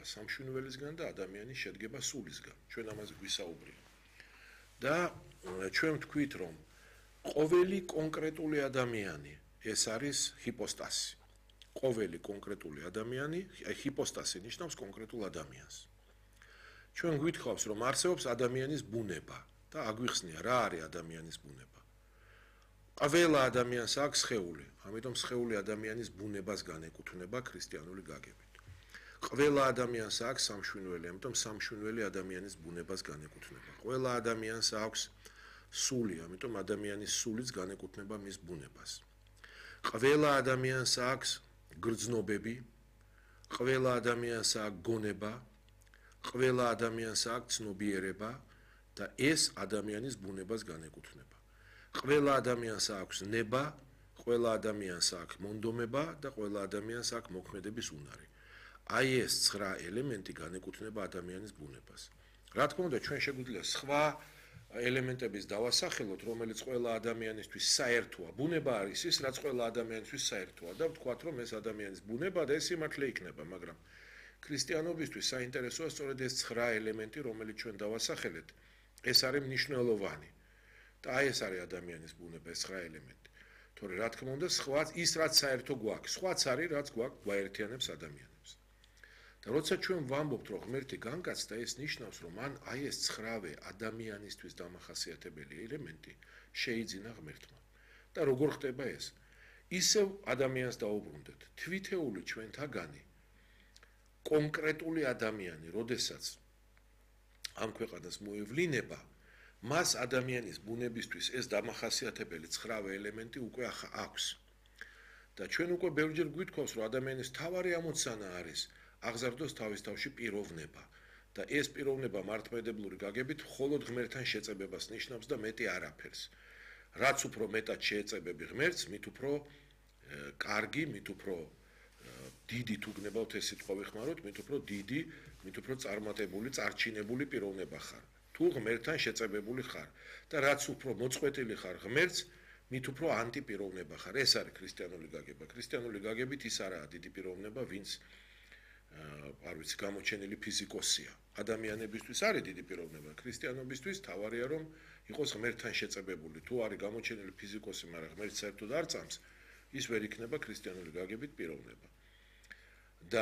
სამშვენველისგან და ადამიანი შედგება სულისგან. ჩვენ ამაზე გვისაუბრია. და ჩვენ ვთქვით, რომ ყოველი კონკრეტული ადამიანი ეს არის ჰიპოსტასი. ყოველი კონკრეტული ადამიანი, ჰიპოსტასი ნიშნავს კონკრეტულ ადამიანს. ჩვენ გვითხოვს, რომ არსებობს ადამიანის ბუნება და აგვიხსნია რა არის ადამიანის ბუნება. ყველა ადამიანს აქვს სხეული, ამიტომ სხეული ადამიანის ბუნებას განეკუთვნება ქრისტიანული გაგებით. ყველა ადამიანს აქვს სამშვენველი, ამიტომ სამშვენველი ადამიანის ბუნებას განეკუთვნება. ყველა ადამიანს აქვს სული, ამიტომ ადამიანის სულიც განეკუთვნება მის ბუნებას. ყველა ადამიანს აქვს გრძნობები, ყველა ადამიანს აქვს გონება, ყველა ადამიანს აქვს ცნობიერება და ეს ადამიანის ბუნებას განეკუთვნება. ყველა ადამიანს აქვს ნება, ყველა ადამიანს აქვს მონდომება და ყველა ადამიანს აქვს მოქმედების უნარი. აი ეს 9 ელემენტი განეკუთვნება ადამიანის ბუნებას. რა თქმა უნდა, ჩვენ შეგვიძლია სხვა ელემენტების დავასახელოთ, რომელიც ყველა ადამიანისთვის საერთოა. ბუნება არის ის, რაც ყველა ადამიანისთვის საერთოა და ვთქვათ, რომ ეს ადამიანის ბუნება და ეს სიმართლე იქნება, მაგრამ ქრისტიანობისთვის საინტერესოა სწორედ ეს 9 ელემენტი, რომელიც ჩვენ დავასახელეთ, ეს არის მნიშვნელოვანი. და აი ეს არის ადამიანის ბუნება, ეს 9 ელემენტი. თორე რა თქმა უნდა, სხვა ის რაც საერთო გვაქვს, სხვაც არის, რაც გვაერთიანებს ადამიანებს. და როცა ჩვენ ვამბობთ, რომ ღმერთი განგაცდა, ეს ნიშნავს, რომ აი ეს 9 ადამიანისთვის დამახასიათებელი ელემენტი შეიძინა ღმერთმა. და როგორ ხდება ეს? ისევ ადამიანს დაუბრუნდეთ. თვითეული ჩვენთაგანი კონკრეტული ადამიანი, როდესაც ამ ქვეყანას მოევლინება, მას ადამიანის ბუნებისთვის ეს დამახასიათებელი 9 ელემენტი უკვე აქვს. და ჩვენ უკვე ბევრჯერ გვითხოვს, რომ ადამიანის თავარი ამოცანა არის აღზარდოს თავის თავში პიროვნება და ეს პიროვნება მართლმადიდებლური გაგებით მხოლოდ ღმერთთან შეწებებას ნიშნავს და მეტი არაფერს. რაც უფრო მეტად შეეწებები ღმერთს, მით უფრო კარგი, მით უფრო დიდი თუ გნებავთ ეს სიტყვა ვიხმაროთ, მით უფრო დიდი, მით უფრო წარმატებული, წარჩინებული პიროვნება ხარ. თუ ღმერთთან შეწებებული ხარ და რაც უფრო მოწყვეტილი ხარ ღმერთს, მით უფრო ანტიპიროვნება ხარ. ეს არის ქრისტიანული გაგება. ქრისტიანული გაგებით ის არაა დიდი პიროვნება, ვინც არ ვიცი, გამოჩენილი ფიზიკოსია. ადამიანებისთვის არის დიდი პიროვნება, ქრისტიანობისთვის თავარია რომ იყოს ღმერთთან შეწებებული. თუ არის გამოჩენილი ფიზიკოსი, მაგრამ ღმერთს საერთოდ არ წამს, ის ვერ იქნება ქრისტიანული გაგებით პიროვნება. და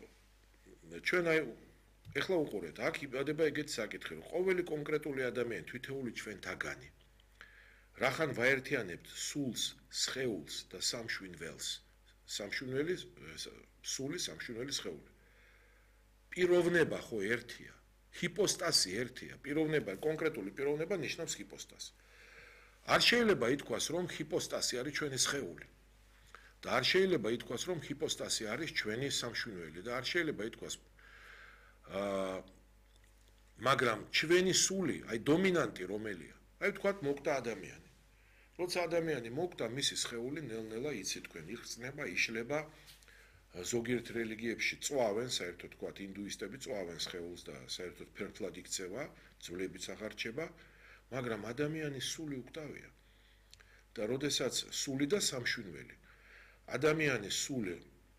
ჩვენ აი ეხლა უყურეთ, აქ იბადება ეგეთი საკითხი, რომ ყოველი კონკრეტული ადამიანი თვითეული ჩვენთაგანი რახან ვაერთიანებთ სულს, სხეულს და სამშვენველს. სამშვენველი სული, სამშვენველი სხეული. პიროვნება ხო ერთია, ჰიპოსტასი ერთია, პიროვნება, კონკრეტული პიროვნება ნიშნავს ჰიპოსტასს. არ შეიძლება ითქვას, რომ ჰიპოსტასი არის ჩვენი სხეული. და არ შეიძლება ითქვას, რომ ჰიპოსტასი არის ჩვენი სამშვენველი და არ შეიძლება ითქვას მაგრამ ჩვენი სული, აი დომინანტი რომელია? აი ვთქვათ, მოკვდა ადამიანი. როცა ადამიანი მოკვდა, მისი სხეული ნელ-ნელა იცით თქვენ, იხსნება, იშლება. ზოგიერთ რელიგიებში წვავენ, საერთოდ ვთქვათ, ინდუისტები წვავენ სხეულს და საერთოდ ფერფლად იქცევა, ძვლებიც აღარ რჩება, მაგრამ ადამიანის სული უკტავია. და როდესაც სული და სამშვენველი. ადამიანის სული,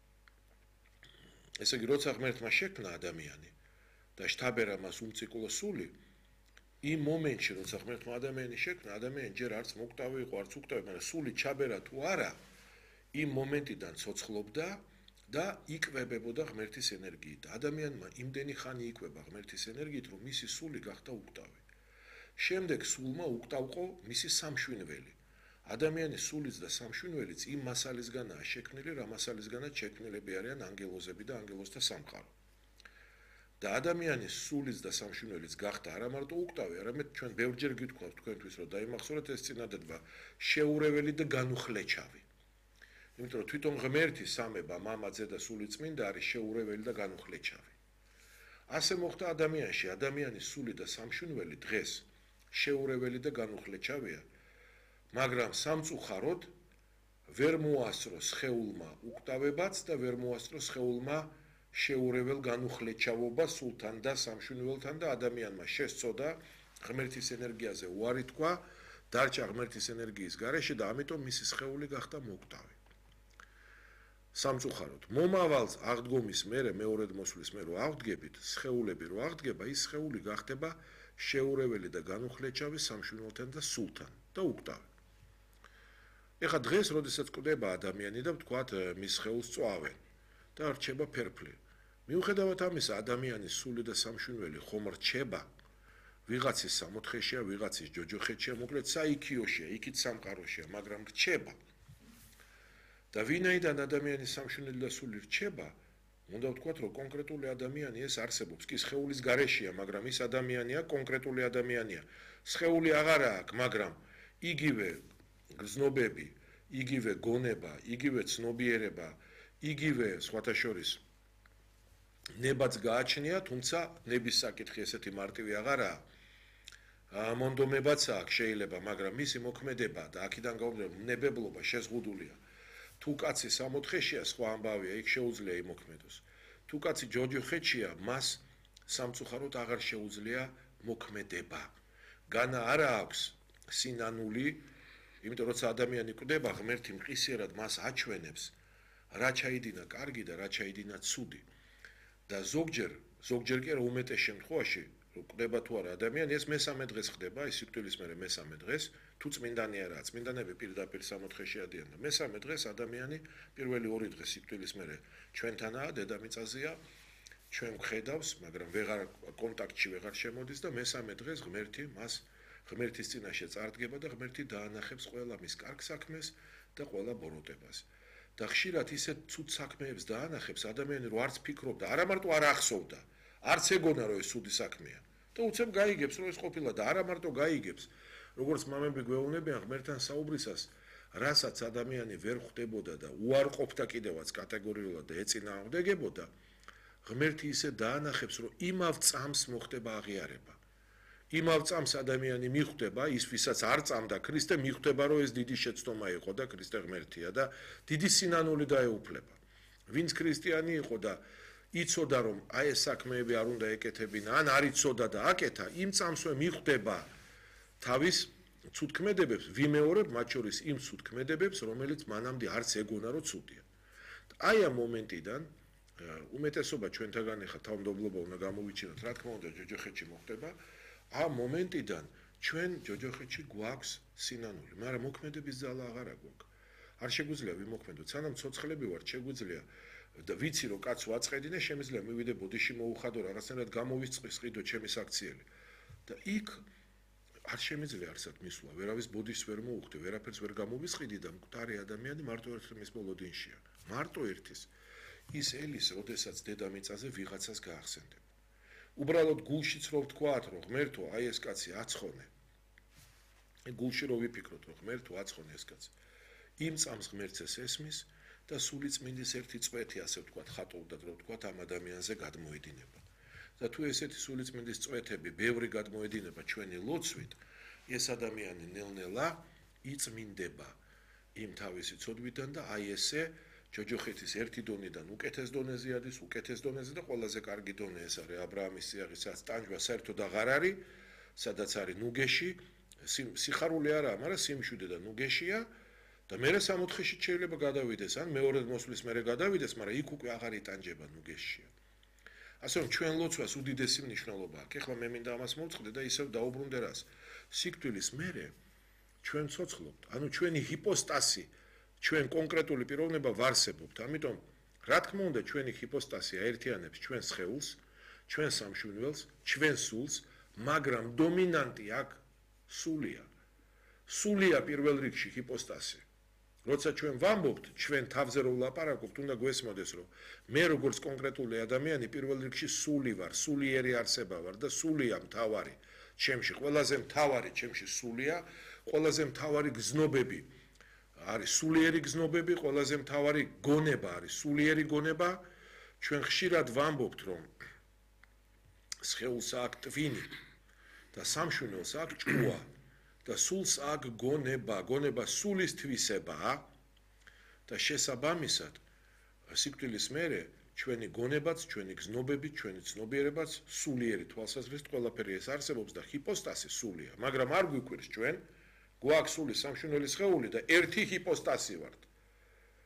ესე იგი, როცა ღმერთმა შექმნა ადამიანი და შთაბერა მას უმციკლო სული, იმ მომენტში, როცა ღმერთმა ადამიანი შექმნა, ადამიანი ჯერ არც მოკვდავი იყო, არც უკტავი, მაგრამ სული ჩაბერა თუ არა, იმ მომენტიდან ცოცხლობდა და იკვებებოდა ღმერთის ენერგიით. ადამიანმა იმდენი ხანი იკვება ღმერთის ენერგიით, რომ მისი სული გახდა უკტავი. შემდეგ სულმა უკტავყო მისი სამშვენველი. ადამიანის სულიც და სამშვენველიც იმ მასალისგანაა შექმნილი, რა მასალისგანაც შექმნილები არიან ანგელოზები და ანგელოზთა სამყარო. და ადამიანის სულიც და სამშვენველიც გახდა არა მარტო უკტავი, არამედ ჩვენ ბევრჯერ გითხოვთ თქვენთვის, რომ დაიმახსოვრეთ ეს წინადადება შეურეველი და განუხლეჩავი. იმიტომ რომ თვითონ ღმერთი სამება, მამა, ძე და სული წმინდა არის შეურეველი და განუხლეჩავი. ასე მოხდა ადამიანში, ადამიანის სული და სამშვენველი დღეს შეურეველი და განუხლეჩავია, მაგრამ სამწუხაროდ ვერ მოასწრო სხეულმა უკტავებაც და ვერ მოასწრო სხეულმა შეურეველ განუხლეჩავობას სულთან და სამშვენველთან და ადამიანმა შესწოდა ღმერთის ენერგიაზე უარი თქვა, დარჩა ღმერთის ენერგიის გარეშე და ამიტომ მისი სხეული გახდა მოკვდავი. სამწუხაროდ მომავალს აღდგომის მერე მეორედ მოსვლის მერე რო აღდგებით სხეულები რო აღდგება ის სხეული გახდება შეურეველი და განუხლეჭავი სამშვენელთან და სულთან და უკტავი ეხა დღეს როდესაც კვდება ადამიანი და ვთქვათ მის სხეულს წვავენ და რჩება ფერფლი მიუხედავად ამისა ადამიანის სული და სამშვენელი ხომ რჩება ვიღაცის სამოთხეშია ვიღაცის ჯოჯოხეთშია მოკლედ საიქიოშია იქით სამყაროშია მაგრამ რჩება და ვინაიდან ადამიანის სამშვენელი და სული რჩება უნდა ვთქვათ რომ კონკრეტული ადამიანი ეს არსებობს კი სხეულის გარეშეა მაგრამ ის ადამიანია კონკრეტული ადამიანია სხეული აღარა აქვს მაგრამ იგივე გრძნობები იგივე გონება იგივე ცნობიერება იგივე სხვათა შორის ნებაც გააჩნია თუმცა ნების საკითხი ესეთი მარტივი აღარაა მონდომებაც აქვს შეიძლება მაგრამ მისი მოქმედება და აქედან გამომდინარე ნებებლობა შეზღუდულია თუ კაცი სამოთხეშია სხვა ამბავია იქ შეუძლია იმოქმედოს თუ კაცი ჯოჯოხეთშია მას სამწუხაროდ აღარ შეუძლია მოქმედება განა არა აქვს სინანული იმიტომ რომ ადამიანი კვდება ღმერთი მყისიერად მას აჩვენებს რა ჩაიდინა კარგი და რა ჩაიდინა ცუდი და ზოგჯერ კი უმეტეს შემთხვევაში კვდება თუ არა ადამიანი ეს მესამე დღეს ხდება ის სიკვდილის მერე მესამე დღეს თუ წმინდანი არაა წმინდანები პირდაპირ სამოთხეში ადიან და მესამე დღეს ადამიანი პირველი 2 დღე სიკვდილის მერე ჩვენთანაა დედამიწაზეა ჩვენ ვხედავს მაგრამ ვეღარ კონტაქტში ვეღარ შემოდის და მესამე დღეს ღმერთი მას ღმერთის წინაშე წარდგება და ღმერთი დაანახებს ყველა მის კარგ საქმეს და ყველა ბოროტებას და ხშირად ისეთ ცუდ საქმეებს დაანახებს ადამიანი რო არც ფიქრობდა არა მარტო არ ახსოვდა არც ეგონა რომ ეს ცუდი საქმეა და უცებ გაიგებს რომ ეს ყოფილა და არა მარტო გაიგებს როგორც მამები გვეუბნებიან ღმერთთან საუბრისას რასაც ადამიანი ვერ ხვდებოდა და უარყოფდა კიდევაც კატეგორიულად და ეწინააღმდეგებოდა ღმერთი ისე დაანახებს რომ იმავ წამს მოხდება აღიარება იმავ წამს ადამიანი მიხვდება ის ვისაც არ წამდა ქრისტე მიხვდება რომ ეს დიდი შეცდომა იყო და ქრისტე ღმერთია და დიდი სინანული დაეუფლება ვინც ქრისტიანი იყო და იცოდა რომ აი ეს საქმეები არ უნდა ეკეთებინა ან არ იცოდა და აკეთა იმ წამსვე მიხვდება თავის ცუდქმედებებს ვიმეორებ მათ შორის იმ ცუდქმედებებს რომელიც მანამდე არც ეგონა რომ ცუდია აი ამ მომენტიდან უმეტესობა ჩვენთაგან ახლა თავმდაბლობა უნდა გამოვიჩინოთ რა თქმა უნდა ჯოჯოხეთში მოხდება ამ მომენტიდან ჩვენ ჯოჯოხეთში გვაქვს სინანული მაგრამ მოქმედების ძალა აღარ აქვს არ შეგვიძლია ვიმოქმედოთ სანამ ცოცხლები ვართ შეგვიძლია და ვიცი რომ კაც ვაწყედინე შემიძლია მივიდე ბოდიში მოუხადო რაღაცნაირად გამოვისწყიდო ჩემი საქციელი და იქ არ შემიძლია არსად მისვლა ვერავის ბოდიშს ვერ მოუხდე ვერაფერს ვერ გამოვისყიდი და მკვდარი ადამიანი მარტო ერთის მოლოდინშია მარტო ერთის ის ელის როდესაც დედამიწაზე ვიღაცას გაახსენდება უბრალოდ გულშიც რო ვთქვათ რომ ღმერთო აი ეს კაცი აცხონე გულში რო ვიფიქროთ რომ ღმერთო აცხონე ეს კაცი იმ წამს ღმერთს ეს ესმის და სული წმინდის ერთი წვეთი ასე ვთქვათ ხატოვდათ რომ ვთქვათ ამ ადამიანზე გადმოედინება და თუ ესეთი სული წმინდის წვეთები ბევრი გადმოედინება ჩვენი ლოცვით ეს ადამიანი ნელ-ნელა იწმინდება იმ თავისი ცოდვიდან და აი ესე ჯოჯოხეთის ერთი დონიდან უკეთეს დონეზე ადის უკეთეს დონეზე და ყველაზე კარგი დონე ეს არის ა ブラ ამის სიაღის ტანჯვა საერთოდ აღარ არის სადაც არის ნუგეში სიხარული არაა მაგრამ სიმშვიდე და ნუგეშია და მერე სამოთხეში შეიძლება გადავიდეს ან მეორედ მოსვლის მერე გადავიდეს მაგრამ იქ უკვე აღარ იტანჯება ნუგეშია ასე რომ ჩვენ ლოცვას უდიდესი მნიშვნელობა აქვს ეხლა მე მინდა ამას მოვწყდე და ისევ დაუბრუნდე რას სიკვდილის მერე ჩვენ ცოცხლობთ ანუ ჩვენი ჰიპოსტასი ჩვენ კონკრეტული პიროვნება ვარსებობთ ამიტომ რა თქმა უნდა ჩვენი ჰიპოსტასი აერთიანებს ჩვენ სხეულს ჩვენ სამშვენველს ჩვენ სულს მაგრამ დომინანტი აქ სულია პირველ რიგში ჰიპოსტასი როცა ჩვენ ვამბობთ ჩვენ თავზე რო ვლაპარაკობთ უნდა გვესმოდეს რომ მე როგორც კონკრეტული ადამიანი პირველ რიგში სული ვარ სულიერი არსება ვარ და სულია მთავარი ჩემში ყველაზე მთავარი ჩემში სულია ყველაზე მთავარი გზნობები არის სულიერი გზნობები ყველაზე მთავარი გონება არის სულიერი გონება ჩვენ ხშირად ვამბობთ რომ სხეულს აქვს ტვინი და სამშვენელს აქვს ჭკუა და სულს აქვს გონება სულის თვისებაა და შესაბამისად სიკვდილის მერე ჩვენი გონებაც ჩვენი გზნობები ჩვენი ცნობიერებაც სულიერი თვალსაზრისით ყველაფერი ეს არსებობს და ჰიპოსტასი სულია მაგრამ არ გვიკვირს ჩვენ გვაქვს სული სამშვენელი სხეული და ერთი ჰიპოსტასი ვართ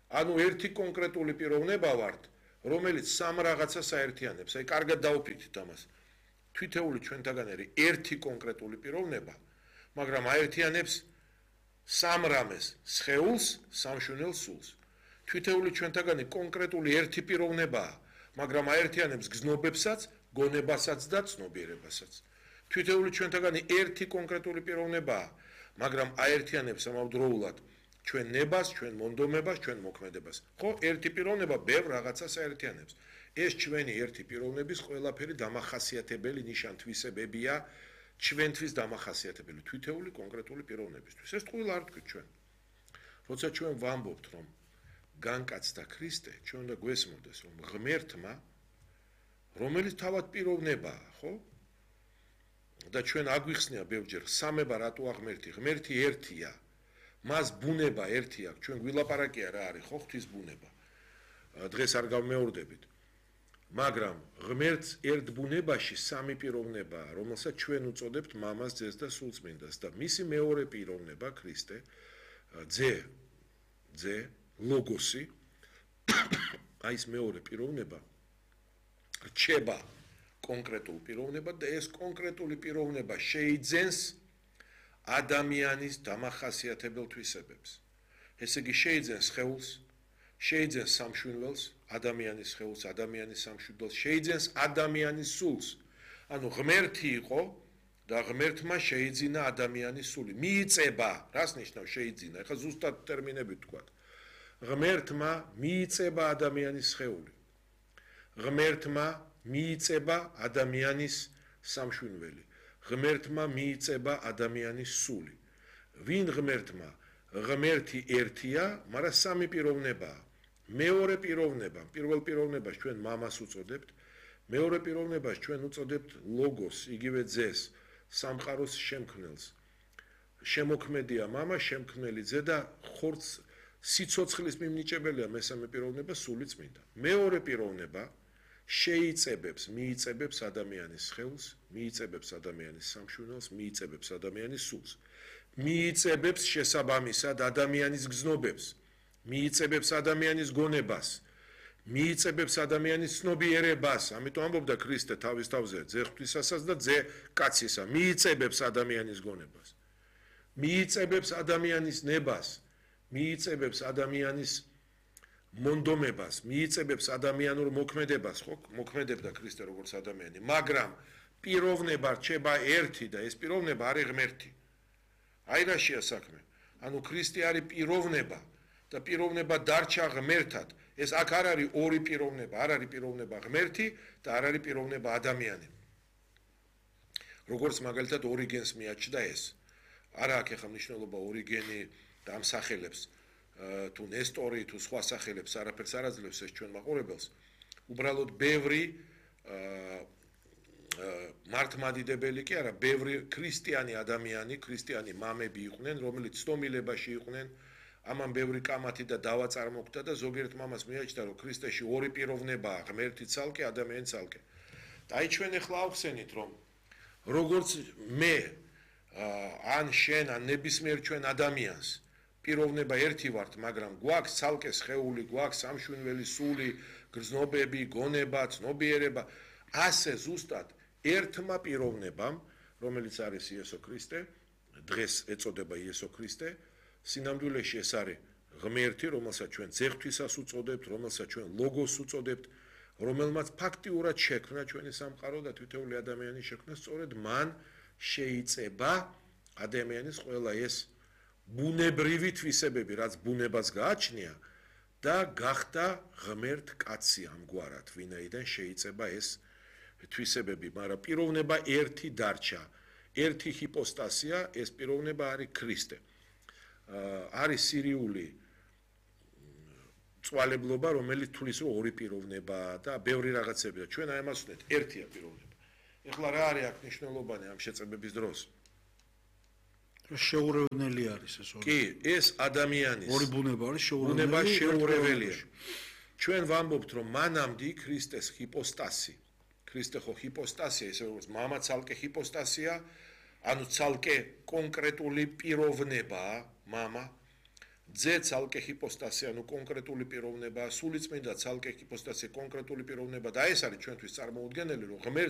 ანუ ერთი კონკრეტული პიროვნება ვართ, რომელიც სამ რაღაცას აერთიანებს. აი, კარგად დაუფიქრეთ ამას. თვითეული ჩვენთაგან არის ერთი კონკრეტული პიროვნება, მაგრამ აერთიანებს სამ რამეს: სხეულს, სამშვენელ სულს. თვითეული ჩვენთაგანი კონკრეტული ერთი პიროვნებაა, მაგრამ აერთიანებს გზნობებსაც, გონებასაც და ცნობიერებასაც. თვითეული ჩვენთაგანი ერთი კონკრეტული პიროვნებაა, მაგრამ აერთიანებს ამავდროულად ჩვენ ნებას, ჩვენ მონდომებას, ჩვენ მოქმედებას. ხო, ერთი პიროვნება ბევრ რაღაცას აერთიანებს. ეს ჩვენი ერთი პიროვნების ყველაფერი დამახასიათებელი ნიშან-თვისებებია, ჩვენთვის დამახასიათებელი თვითეული კონკრეტული პიროვნებისთვის. ეს ყველა არ თქვით ჩვენ. როცა ჩვენ ვამბობთ, რომ განკაცდა ქრისტე, ჩვენ უნდა გვესმოდეს, რომ ღმერთმა, რომელიც თავად პიროვნებაა, ხო? და ჩვენ აგვიხსნია ბევრჯერ, სამება რატო აღმერთი? ღმერთი ერთია. მას ბუნება ერთი აქვს. ჩვენ გვილაპარაკია რა არის, ხო, ღვთის ბუნება. დღეს არ გავმეორდებით. მაგრამ ღმერთს ერთ ბუნებაში სამი პიროვნებაა, რომელსაც ჩვენ უწოდებთ მამას, ძეს და სულწმინდას და მისი მეორე პიროვნება ქრისტე, ძე, ლოგოსი, აი ეს მეორე პიროვნება რჩება კონკრეტულ პიროვნებად და ეს კონკრეტული პიროვნება შეიძენს ადამიანის დამახასიათებელ თვისებებს. ესე იგი შეიძენს სხეულს, შეიძენს სამშვიდველს, ადამიანის სხეულს, ადამიანის სამშვიდველს, შეიძენს ადამიანის სულს. ანუ ღმერთი იყო და ღმერთმა შეიძინა ადამიანის სული. მიიწება, რას ნიშნავს შეიძინა? ეხლა ზუსტად ტერმინებით ვთქვათ. ღმერთმა მიიწება ადამიანის სხეული. ღმერთმა მიიწება ადამიანის სამშვიდველი. ღმერთმა მიიწება ადამიანის სული. ვინ ღმერთმა? ღმერთი ერთია, მაგრამ სამი პიროვნებაა. მეორე პიროვნება, პირველ პიროვნებას ჩვენ მამას უწოდებთ, მეორე პიროვნებას ჩვენ უწოდებთ ლოგოს, იგივე ძეს, სამყაროს შემქმნელს. შემოქმედია მამა, შემქმნელი ძე და ხორცს სიცოცხლის მიმნიჭებელია მესამე პიროვნება სული წმინდა. მეორე პიროვნება შეიწებებს, მიიწებებს ადამიანის სხეულს, მიიწებებს ადამიანის სამშვიდველს, მიიწებებს ადამიანის სულს. მიიწებებს შესაბამისად ადამიანის გზნობებს, მიიწებებს ადამიანის გონებას, მიიწებებს ადამიანის ცნობიერებას. ამიტომ ამბობდა ქრისტე თავის თავზე, ძე ღვთისასაც და ძე კაცისა, მიიწებებს ადამიანის გონებას. მიიწებებს ადამიანის ნებას, მიიწებებს ადამიანის მონდომებას, მიიწებებს ადამიანურ მოქმედებას, ხო? მოქმედებდა ქრისტე როგორც ადამიანი, მაგრამ პიროვნება რჩება ერთი და ეს პიროვნება არის ღმერთი. აი რაშია საქმე. ანუ ქრისტე არის პიროვნება და პიროვნება დარჩა ღმერთად. ეს აქ არ არის ორი პიროვნება, არ არის პიროვნება ღმერთი და არ არის პიროვნება ადამიანი. როგორც მაგალითად ორიგენს მიაჩნდა ეს. არა აქ ახლა მნიშვნელობა ორიგენი და ამ სახელებს თუ ნესტორი თუ სხვა სახელებს არაფერს არ აძლევს ეს ჩვენ მაყურებელს. უბრალოდ ბევრი მართლმადიდებელი კი არა, ბევრი ქრისტიანი ადამიანი, ქრისტიანი მამები იყვნენ, რომელიც ცნობილებაში იყვნენ, ამან ბევრი კამათი და დავა წარმოგვდა და ზოგიერთ მამას მიაჩნდა, რომ ქრისტეში ორი პიროვნებაა, ღმერთი ცალკე, ადამიანი ცალკე. და აი ჩვენ ახლა ავხსენით, რომ როგორც მე ან შენ ან ნებისმიერ ჩვენ ადამიანს პიროვნება ერთი ვართ, მაგრამ გვაქვს ცალკე სხეული, გვაქვს სამშვიდველი სული, გრძნობები, გონება, ცნობიერება, ასე ზუსტად ერთმა პიროვნებამ, რომელიც არის იესო ქრისტე, დღეს ეწოდება იესო ქრისტე, სინამდვილეში ეს არის ღმერთი, რომელსაც ჩვენ ძეღვთვისას უწოდებთ, რომელსაც ჩვენ ლოგოს უწოდებთ, რომელმაც ფაქტიურად შექმნა ჩვენი სამყარო და თითოეული ადამიანის შექმნა, სწორედ მან შეიწება ადამიანის ყველა ეს ბუნებრივი თვისებები, რაც ბუნებას გააჩნია და გახდა ღმერთ კაცი ამგვარად, ვინაიდან შეიწება ეს თვისებები, მაგრამ პიროვნება ერთი დარჩა, ერთი ჰიპოსტასია, ეს პიროვნება არის ქრისტე. არის სირიული წვალებლობა, რომელიც თulis რომ ორი პიროვნებაა და ბევრი რაღაცები და ჩვენ აი ამას ვთქვით, ერთია პიროვნება. ეხლა რა არის აქ მნიშვნელოვანი ამ შეწებების დროს? შეურევნელი არის ეს ორი. კი, ეს ადამიანის ორი ბუნება არის ბუნება შეურეველია. ჩვენ ვამბობთ, რომ მანამდე ქრისტეს ჰიპოსტასი, ქრისტე ხო ჰიპოსტასია, ისე როგორც მამა ცალკე ჰიპოსტასია, ანუ ცალკე კონკრეტული პიროვნებაა მამა ძე ცალკე ჰიპოსტასი, ანუ კონკრეტული პიროვნება, სულიწმინდა ცალკე ჰიპოსტასი, კონკრეტული პიროვნება და ეს არის ჩვენთვის წარმოუდგენელი, რომ ღმერთს